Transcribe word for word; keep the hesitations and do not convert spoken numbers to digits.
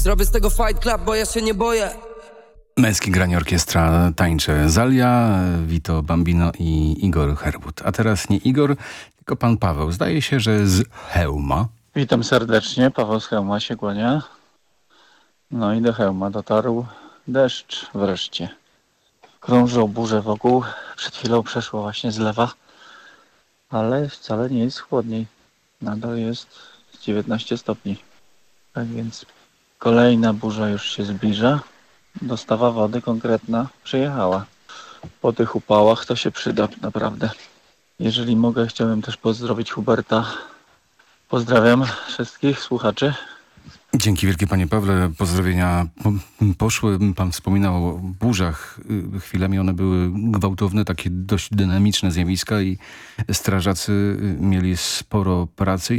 Zrobię z tego fight club, bo ja się nie boję. Męski granie orkiestra tańcze Zalia, Vito Bambino i Igor Herbuth. A teraz nie Igor, tylko pan Paweł. Zdaje się, że z Chełma. Witam serdecznie, Paweł z Chełma się kłania. No i do Chełma dotarł deszcz wreszcie. Krążą burze wokół, przed chwilą przeszło właśnie z lewa, ale wcale nie jest chłodniej. Nadal jest dziewiętnaście stopni. Tak więc kolejna burza już się zbliża. Dostawa wody konkretna przyjechała. Po tych upałach to się przyda naprawdę. Jeżeli mogę, chciałbym też pozdrowić Huberta. Pozdrawiam wszystkich słuchaczy. Dzięki wielkie panie Pawle. Pozdrowienia poszły. Pan wspominał o burzach. Chwilami one były gwałtowne, takie dość dynamiczne zjawiska i strażacy mieli sporo pracy.